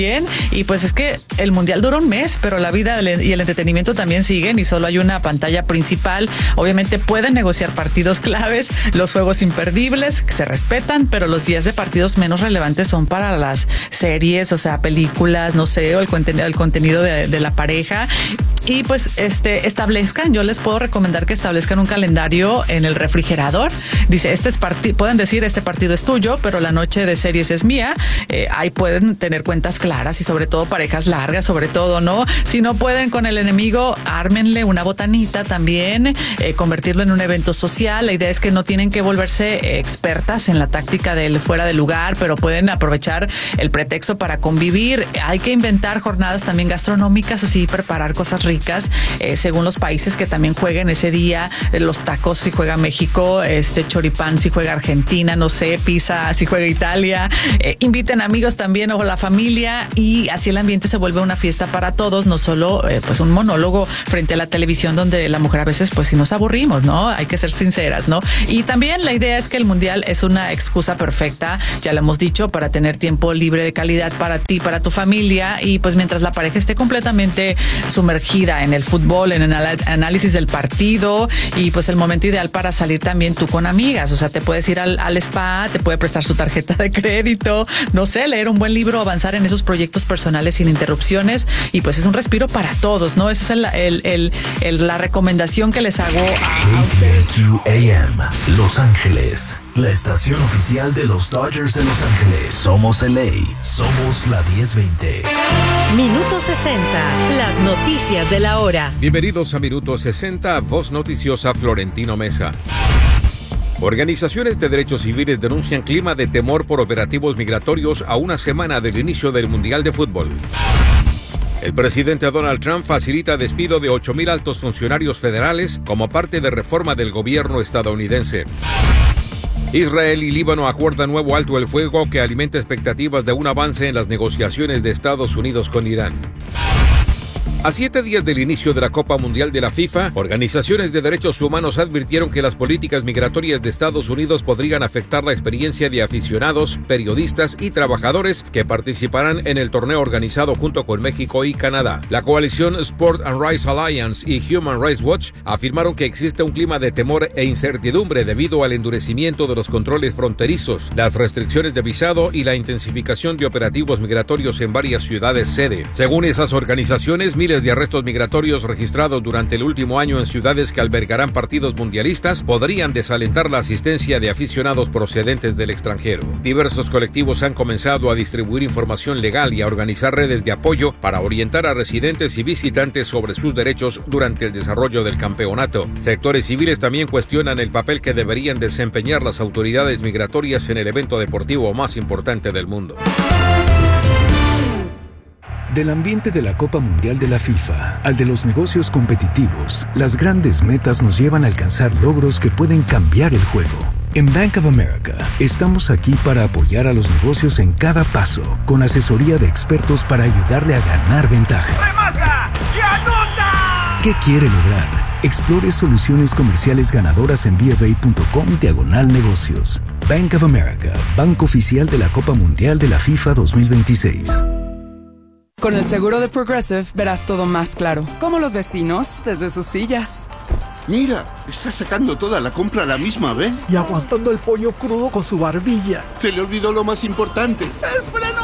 Bien, y pues es que el mundial dura un mes, pero la vida y el entretenimiento también siguen y solo hay una pantalla principal. Obviamente pueden negociar partidos claves, los juegos imperdibles que se respetan, pero los días de partidos menos relevantes son para las series, o sea, películas, no sé, o el contenido de la pareja. Y pues establezcan, yo les puedo recomendar que establezcan un calendario en el refrigerador. Dice, pueden decir, este partido es tuyo, pero la noche de series es mía. Ahí pueden tener cuentas claras y sobre todo parejas largas, sobre todo, ¿no? Si no pueden con el enemigo, ármenle una botanita también, convertirlo en un evento social. La idea es que no tienen que volverse expertas en la táctica del fuera de lugar, pero pueden aprovechar el pretexto para convivir. Hay que inventar jornadas también gastronómicas, así preparar cosas ricas, según los países que también jueguen ese día, los tacos si juega México, choripán si juega Argentina, no sé, pizza si juega Italia. Inviten amigos también o la familia y así el ambiente se vuelve una fiesta para todos, no solo pues un monólogo frente a la televisión donde la mujer a veces pues si nos aburrimos, ¿no? Hay que ser sinceras, ¿no? Y también la idea es que el mundial es una excusa perfecta, ya lo hemos dicho, para tener tiempo libre de calidad para ti, para tu familia, y pues mientras la pareja esté completamente sumergida en el fútbol, en el análisis del partido, y pues el momento ideal para salir también tú con amigas, o sea, te puedes ir al spa, te puede prestar su tarjeta de crédito, no sé, leer un buen libro, avanzar en esos proyectos personales sin interrupciones, y pues es un respiro para todos, ¿no? Esa es la recomendación que les hago a ustedes. KTNQ-AM, Los Ángeles, la estación oficial de los Dodgers de Los Ángeles. Somos LA, somos la 1020. Minuto 60, las noticias de la hora. Bienvenidos a Minuto 60, Voz Noticiosa, Florentino Mesa. Organizaciones de derechos civiles denuncian clima de temor por operativos migratorios a una semana del inicio del Mundial de Fútbol. El presidente Donald Trump facilita despido de 8,000 altos funcionarios federales como parte de reforma del gobierno estadounidense. Israel y Líbano acuerdan nuevo alto el fuego que alimenta expectativas de un avance en las negociaciones de Estados Unidos con Irán. A 7 días del inicio de la Copa Mundial de la FIFA, organizaciones de derechos humanos advirtieron que las políticas migratorias de Estados Unidos podrían afectar la experiencia de aficionados, periodistas y trabajadores que participarán en el torneo organizado junto con México y Canadá. La coalición Sport and Rights Alliance y Human Rights Watch afirmaron que existe un clima de temor e incertidumbre debido al endurecimiento de los controles fronterizos, las restricciones de visado y la intensificación de operativos migratorios en varias ciudades sede. Según esas organizaciones, miles de arrestos migratorios registrados durante el último año en ciudades que albergarán partidos mundialistas podrían desalentar la asistencia de aficionados procedentes del extranjero. Diversos colectivos han comenzado a distribuir información legal y a organizar redes de apoyo para orientar a residentes y visitantes sobre sus derechos durante el desarrollo del campeonato. Sectores civiles también cuestionan el papel que deberían desempeñar las autoridades migratorias en el evento deportivo más importante del mundo. Del ambiente de la Copa Mundial de la FIFA al de los negocios competitivos, las grandes metas nos llevan a alcanzar logros que pueden cambiar el juego. En Bank of America, estamos aquí para apoyar a los negocios en cada paso, con asesoría de expertos para ayudarle a ganar ventaja. ¡Remata y anota! ¿Qué quiere lograr? Explore soluciones comerciales ganadoras en BofA.com/negocios. Bank of America, banco oficial de la Copa Mundial de la FIFA 2026. Con el seguro de Progressive verás todo más claro, como los vecinos desde sus sillas. Mira, está sacando toda la compra a la misma vez. Y aguantando el pollo crudo con su barbilla. Se le olvidó lo más importante. ¡El freno!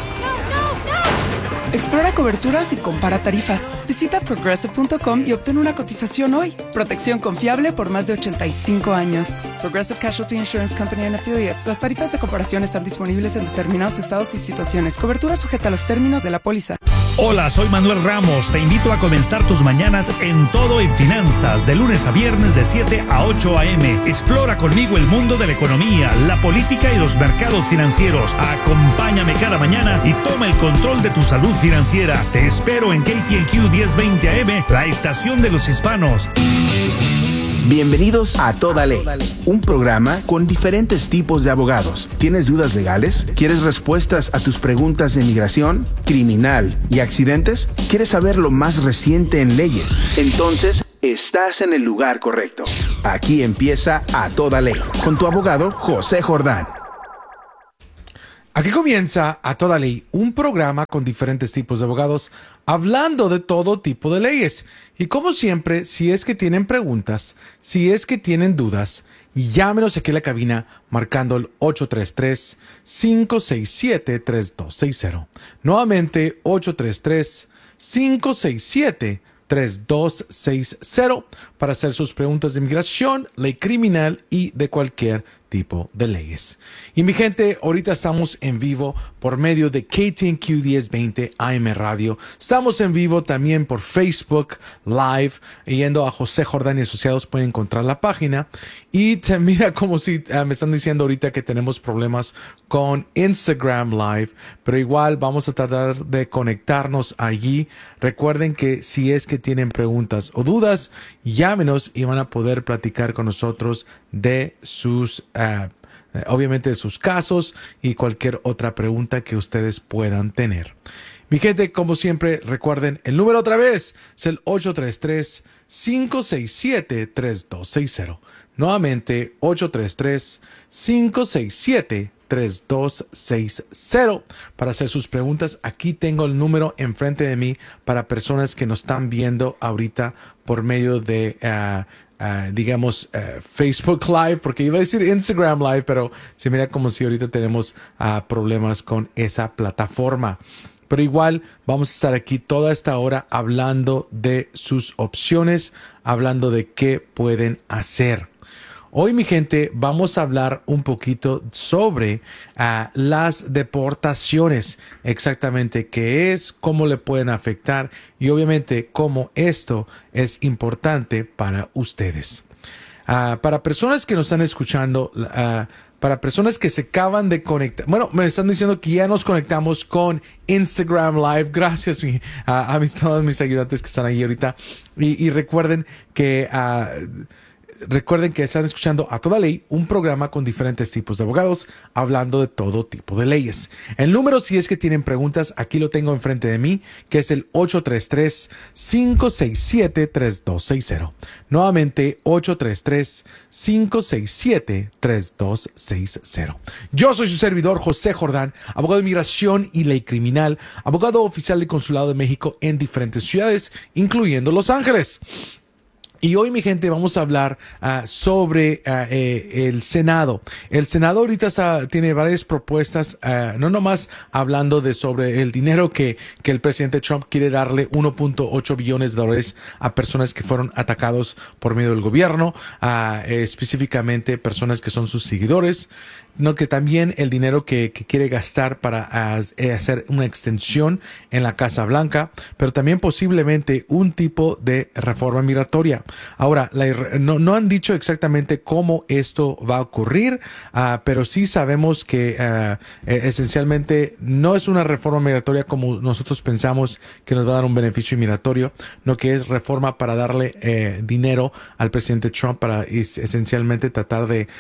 Explora coberturas y compara tarifas. Visita Progressive.com y obtén una cotización hoy. Protección confiable por más de 85 años. Progressive Casualty Insurance Company and Affiliates. Las tarifas de comparación están disponibles en determinados estados y situaciones. Cobertura sujeta a los términos de la póliza. Hola, soy Manuel Ramos. Te invito a comenzar tus mañanas en Todo en Finanzas, de lunes a viernes de 7 a 8 a.m. Explora conmigo el mundo de la economía, la política y los mercados financieros. Acompáñame cada mañana y toma el control de tu salud financiera. Te espero en KTNQ 1020 AM, la estación de los hispanos. Bienvenidos a Toda Ley, un programa con diferentes tipos de abogados. ¿Tienes dudas legales? ¿Quieres respuestas a tus preguntas de inmigración, criminal y accidentes? ¿Quieres saber lo más reciente en leyes? Entonces, estás en el lugar correcto. Aquí empieza A Toda Ley, con tu abogado José Jordán. Aquí comienza A Toda Ley, un programa con diferentes tipos de abogados hablando de todo tipo de leyes. Y como siempre, si es que tienen preguntas, si es que tienen dudas, llámenos aquí a la cabina marcando el 833-567-3260. Nuevamente, 833-567-3260 para hacer sus preguntas de inmigración, ley criminal y de cualquier tipo de leyes. Y mi gente, ahorita estamos en vivo por medio de KTNQ 1020 AM Radio. Estamos en vivo también por Facebook Live. Yendo a José Jordán y Asociados pueden encontrar la página. Y mira como si me están diciendo ahorita que tenemos problemas con Instagram Live, pero igual vamos a tratar de conectarnos allí. Recuerden que si es que tienen preguntas o dudas, llámenos y van a poder platicar con nosotros de sus obviamente de sus casos y cualquier otra pregunta que ustedes puedan tener. Mi gente, como siempre, recuerden el número otra vez, es el 833-567-3260. Nuevamente, 833-567-3260 para hacer sus preguntas. Aquí tengo el número enfrente de mí para personas que nos están viendo ahorita por medio de Facebook Live, porque iba a decir Instagram Live, pero se mira como si ahorita tenemos problemas con esa plataforma. Pero igual vamos a estar aquí toda esta hora hablando de sus opciones, hablando de qué pueden hacer. Hoy, mi gente, vamos a hablar un poquito sobre las deportaciones, exactamente qué es, cómo le pueden afectar y obviamente cómo esto es importante para ustedes. Para personas que nos están escuchando, para personas que se acaban de conectar, bueno, me están diciendo que ya nos conectamos con Instagram Live. Gracias a todos mis ayudantes que están ahí ahorita. Y recuerden que están escuchando A Toda Ley, un programa con diferentes tipos de abogados hablando de todo tipo de leyes. El número, si es que tienen preguntas, aquí lo tengo enfrente de mí, que es el 833-567-3260. Nuevamente, 833-567-3260. Yo soy su servidor, José Jordán, abogado de inmigración y ley criminal, abogado oficial del Consulado de México en diferentes ciudades, incluyendo Los Ángeles. Y hoy, mi gente, vamos a hablar sobre el Senado. El Senado ahorita tiene varias propuestas, no nomás hablando sobre el dinero que el presidente Trump quiere darle, 1.8 billones de dólares a personas que fueron atacados por medio del gobierno, específicamente personas que son sus seguidores, no, que también el dinero que quiere gastar para hacer una extensión en la Casa Blanca, pero también posiblemente un tipo de reforma migratoria. Ahora, no han dicho exactamente cómo esto va a ocurrir, pero sí sabemos que esencialmente no es una reforma migratoria como nosotros pensamos que nos va a dar un beneficio migratorio, no, que es reforma para darle dinero al presidente Trump para esencialmente tratar de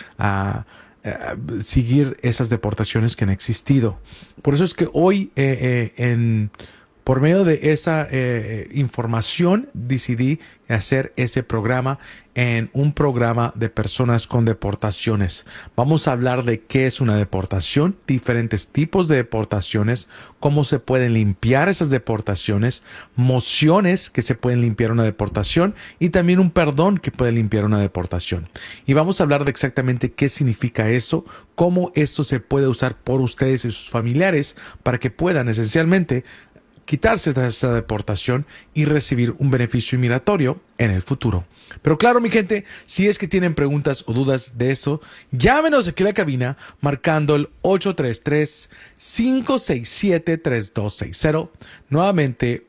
seguir esas deportaciones que han existido. Por eso es que hoy por medio de esa información decidí hacer ese programa en un programa de personas con deportaciones. Vamos a hablar de qué es una deportación, diferentes tipos de deportaciones, cómo se pueden limpiar esas deportaciones, mociones que se pueden limpiar una deportación y también un perdón que puede limpiar una deportación. Y vamos a hablar de exactamente qué significa eso, cómo esto se puede usar por ustedes y sus familiares para que puedan esencialmente quitarse de esa deportación y recibir un beneficio migratorio en el futuro. Pero claro, mi gente, si es que tienen preguntas o dudas de eso, llámenos aquí a la cabina marcando el 833-567-3260. Nuevamente,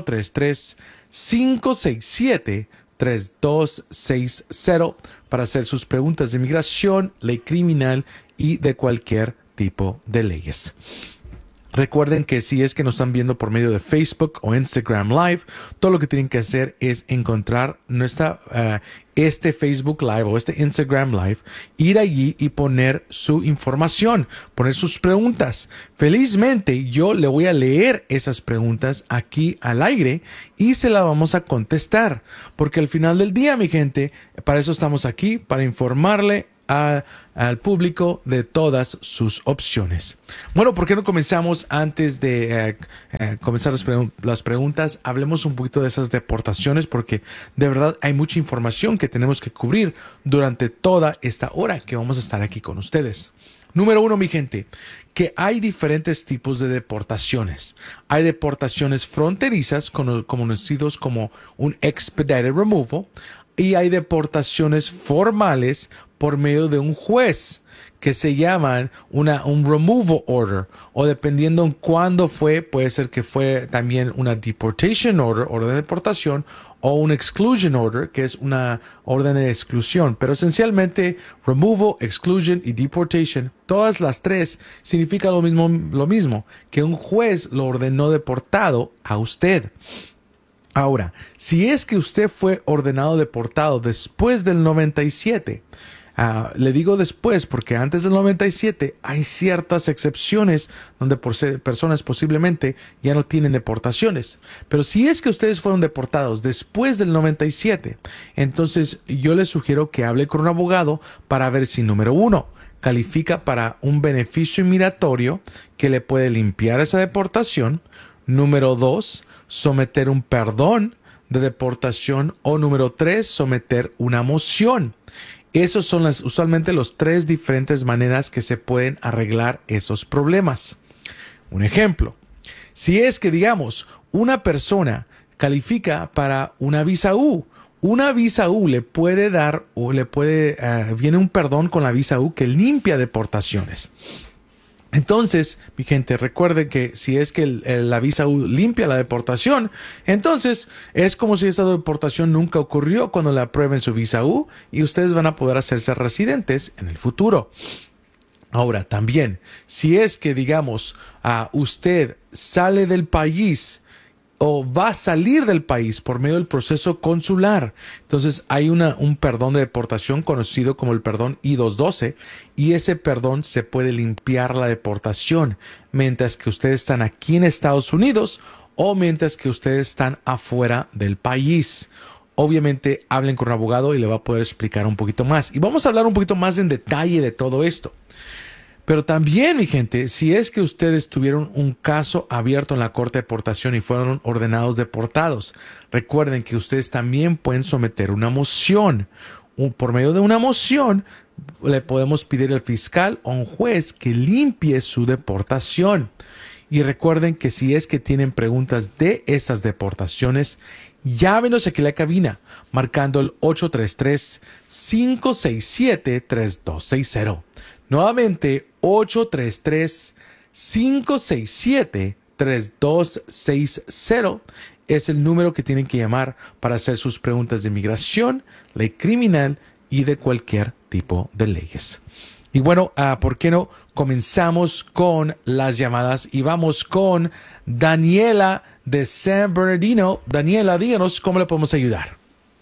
833-567-3260 para hacer sus preguntas de inmigración, ley criminal y de cualquier tipo de leyes. Recuerden que si es que nos están viendo por medio de Facebook o Instagram Live, todo lo que tienen que hacer es encontrar este Facebook Live o este Instagram Live, ir allí y poner su información, poner sus preguntas. Felizmente yo le voy a leer esas preguntas aquí al aire y se las vamos a contestar, porque al final del día, mi gente, para eso estamos aquí, para informarle al público de todas sus opciones. Bueno, ¿por qué no comenzamos antes de comenzar las preguntas? Hablemos un poquito de esas deportaciones, porque de verdad hay mucha información que tenemos que cubrir durante toda esta hora que vamos a estar aquí con ustedes. Número 1, mi gente, que hay diferentes tipos de deportaciones. Hay deportaciones fronterizas, conocidos como un expedited removal, y hay deportaciones formales por medio de un juez, que se llaman un removal order, o dependiendo en cuándo fue, puede ser que fue también una deportation order, orden de deportación, o un exclusion order, que es una orden de exclusión. Pero esencialmente, removal, exclusion y deportation, todas las tres significan lo mismo, que un juez lo ordenó deportado a usted. Ahora, si es que usted fue ordenado deportado después del 97, le digo después porque antes del 97 hay ciertas excepciones donde personas posiblemente ya no tienen deportaciones. Pero si es que ustedes fueron deportados después del 97, entonces yo les sugiero que hable con un abogado para ver si, número 1, califica para un beneficio inmigratorio que le puede limpiar esa deportación. Número 2, someter un perdón de deportación. O número 3, someter una moción. Esas son usualmente las 3 diferentes maneras que se pueden arreglar esos problemas. Un ejemplo, si es que, digamos, una persona califica para una visa U, le puede dar viene un perdón con la visa U que limpia deportaciones. Entonces, mi gente, recuerde que si es que la visa U limpia la deportación, entonces es como si esa deportación nunca ocurrió cuando le aprueben su visa U, y ustedes van a poder hacerse residentes en el futuro. Ahora, también, si es que, digamos, usted sale del país o va a salir del país por medio del proceso consular, entonces hay un perdón de deportación conocido como el perdón I-212, y ese perdón se puede limpiar la deportación mientras que ustedes están aquí en Estados Unidos o mientras que ustedes están afuera del país. Obviamente, hablen con un abogado y le va a poder explicar un poquito más. Y vamos a hablar un poquito más en detalle de todo esto. Pero también, mi gente, si es que ustedes tuvieron un caso abierto en la Corte de Deportación y fueron ordenados deportados, recuerden que ustedes también pueden someter una moción. Por medio de una moción, le podemos pedir al fiscal o a un juez que limpie su deportación. Y recuerden que si es que tienen preguntas de esas deportaciones, llámenos aquí a la cabina, marcando el 833-567-3260. Nuevamente, 833-567-3260 es el número que tienen que llamar para hacer sus preguntas de inmigración, ley criminal y de cualquier tipo de leyes. Y bueno, ¿por qué no comenzamos con las llamadas? Y vamos con Daniela de San Bernardino. Daniela, díganos cómo le podemos ayudar.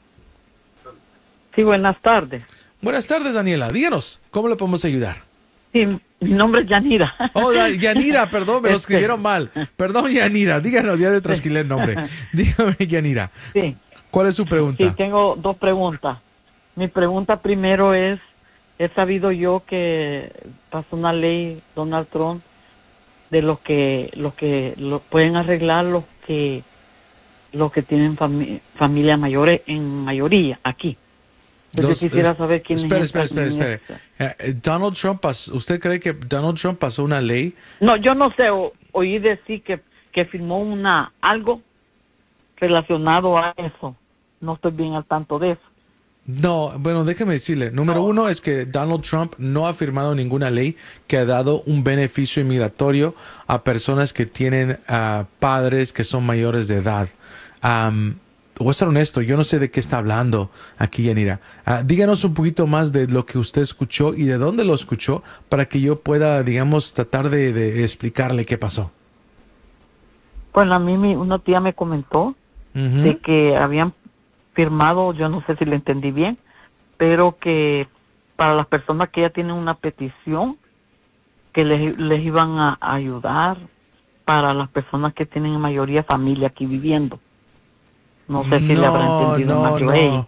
Sí, buenas tardes. Buenas tardes, Daniela. Díganos, ¿cómo le podemos ayudar? Sí, mi nombre es Yanira. Oh, Yanira, perdón, me lo escribieron mal. Perdón, Yanira, díganos, ya le trasquilé el nombre. Dígame, Yanira. Sí. ¿Cuál es su pregunta? Sí, tengo 2 preguntas. Mi pregunta primero es, he sabido yo que pasó una ley, Donald Trump, de los que lo pueden arreglar los que tienen familias mayores en mayoría aquí. Entonces yo quisiera saber quién es. Espere. Donald Trump ¿usted cree que Donald Trump pasó una ley? No, yo no sé, oí decir que firmó algo relacionado a eso. No estoy bien al tanto de eso. No, bueno, déjeme decirle. Número 1 es que Donald Trump no ha firmado ninguna ley que ha dado un beneficio inmigratorio a personas que tienen padres que son mayores de edad. Voy a ser honesto, yo no sé de qué está hablando aquí, Yanira. Díganos un poquito más de lo que usted escuchó y de dónde lo escuchó para que yo pueda, digamos, tratar de explicarle qué pasó. Pues a mí una tía me comentó de que habían firmado, yo no sé si le entendí bien, pero que para las personas que ya tienen una petición, que les iban a ayudar para las personas que tienen en mayoría familia aquí viviendo. No sé si le habrá entendido mal yo a ella.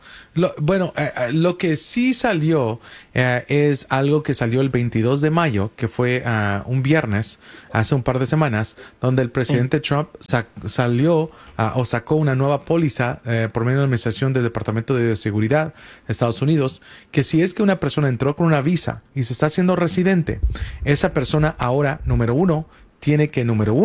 Lo que sí salió es algo que salió el 22 de mayo, que fue un viernes, hace un par de semanas, donde el presidente Trump salió o sacó una nueva póliza por medio de la administración del Departamento de Seguridad de Estados Unidos, que si es que una persona entró con una visa y se está haciendo residente, esa persona ahora, número uno, tiene que,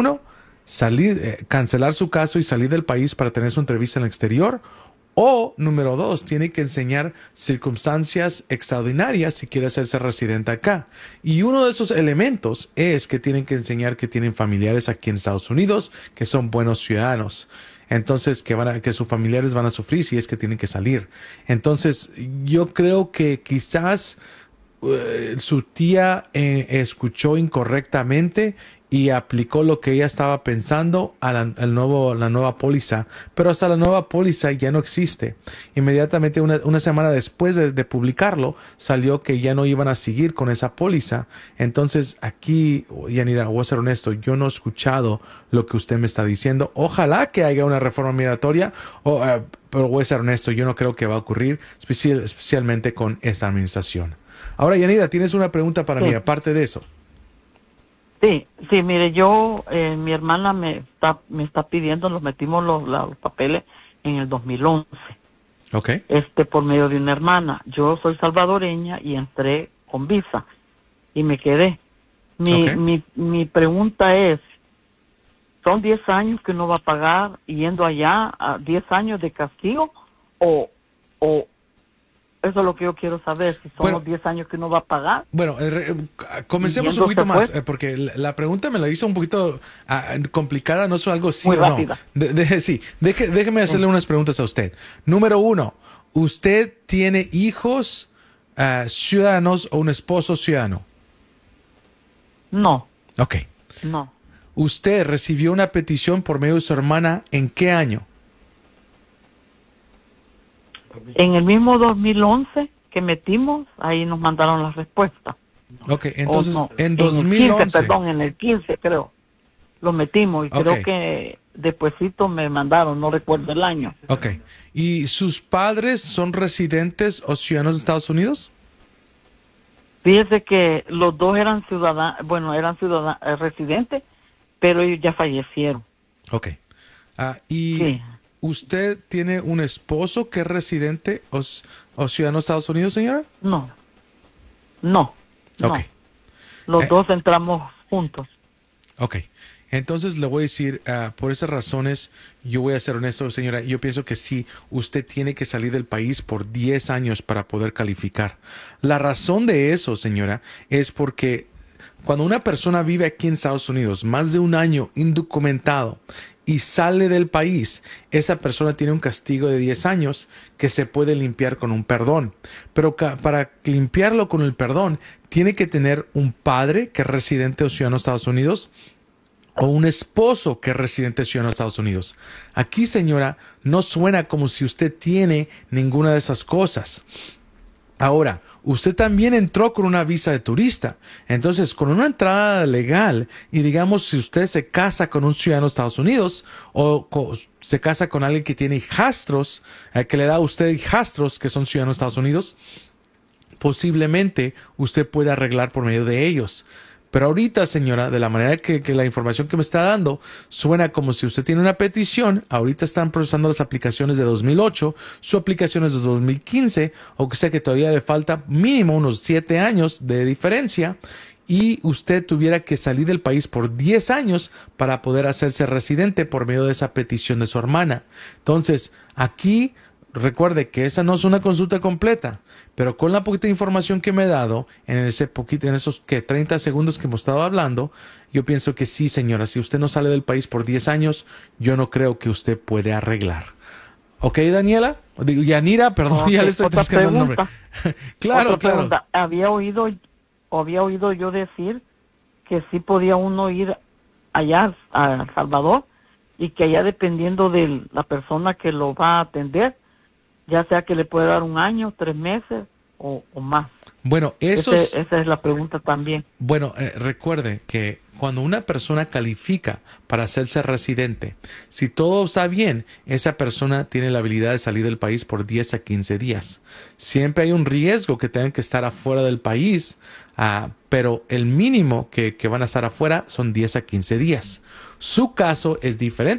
salir, cancelar su caso y salir del país para tener su entrevista en el exterior, o número dos, tiene que enseñar circunstancias extraordinarias si quiere hacerse residente acá. Y uno de esos elementos es que tienen que enseñar que tienen familiares aquí en Estados Unidos, que son buenos ciudadanos. Entonces, que sus familiares van a sufrir si es que tienen que salir. Entonces, yo creo que quizás su tía escuchó incorrectamente y aplicó lo que ella estaba pensando a la nueva póliza, pero hasta la nueva póliza ya no existe. Inmediatamente, una semana después de publicarlo, salió que ya no iban a seguir con esa póliza. Entonces, aquí, Yanira, voy a ser honesto, yo no he escuchado lo que usted me está diciendo. Ojalá que haya una reforma migratoria, pero voy a ser honesto, yo no creo que va a ocurrir, especialmente con esta administración. Ahora, Yanira, ¿tienes una pregunta para mí, aparte de eso? Sí, mire, mi hermana me está pidiendo, nos metimos los papeles en el 2011. Okay. Por medio de una hermana. Yo soy salvadoreña y entré con visa y me quedé. Mi pregunta es, ¿son 10 años que uno va a pagar yendo allá, a 10 años de castigo? O eso es lo que yo quiero saber, si son los 10 años que uno va a pagar. Bueno, comencemos un poquito más, porque la pregunta me la hizo un poquito complicada, no es algo sí muy o rápida. No. Déjeme hacerle unas preguntas a usted. Número uno, ¿usted tiene hijos ciudadanos o un esposo ciudadano? No. Ok. No. ¿Usted recibió una petición por medio de su hermana en qué año? En el mismo 2011 que metimos, ahí nos mandaron la respuesta. Ok, entonces en 2011. En el 15 creo. Lo metimos y creo que despuesito me mandaron, no recuerdo el año. Ok. ¿Y sus padres son residentes o ciudadanos de Estados Unidos? Fíjese que los dos eran residentes, pero ellos ya fallecieron. Ok. Sí. ¿Usted tiene un esposo que es residente o ciudadano de Estados Unidos, señora? No. Ok. Los dos entramos juntos. Ok. Entonces le voy a decir, por esas razones, yo voy a ser honesto, señora, yo pienso que sí, usted tiene que salir del país por 10 años para poder calificar. La razón de eso, señora, es porque cuando una persona vive aquí en Estados Unidos más de un año indocumentado y sale del país, esa persona tiene un castigo de 10 años que se puede limpiar con un perdón. Pero para limpiarlo con el perdón, tiene que tener un padre que es residente o ciudadano de Estados Unidos o un esposo que es residente o ciudadano de Estados Unidos. Aquí, señora, no suena como si usted tiene ninguna de esas cosas. Ahora, usted también entró con una visa de turista. Entonces, con una entrada legal, y digamos, si usted se casa con un ciudadano de Estados Unidos o se casa con alguien que tiene hijastros, que le da a usted hijastros que son ciudadanos de Estados Unidos, posiblemente usted pueda arreglar por medio de ellos. Pero ahorita, señora, de la manera que la información que me está dando, suena como si usted tiene una petición, ahorita están procesando las aplicaciones de 2008, su aplicación es de 2015, o que sea que todavía le falta mínimo unos 7 años de diferencia, y usted tuviera que salir del país por 10 años para poder hacerse residente por medio de esa petición de su hermana. Entonces, aquí recuerde que esa no es una consulta completa, pero con la poquita información que me he dado en esos 30 segundos que hemos estado hablando, yo pienso que sí, señora, si usted no sale del país por 10 años, yo no creo que usted puede arreglar. ¿Ok, Daniela? Yanira, perdón, okay, ya le estoy buscando el nombre. Claro. Había oído yo decir que sí podía uno ir allá a El Salvador y que allá, dependiendo de la persona que lo va a atender, ya sea que le puede dar 1 año, 3 meses o más? Bueno, Esa es la pregunta también. Bueno, recuerde que cuando una persona califica para hacerse residente, si todo está bien, esa persona tiene la habilidad de salir del país por 10 a 15 días. Siempre hay un riesgo que tengan que estar afuera del país, pero el mínimo que van a estar afuera son 10 a 15 días. Su caso es diferente.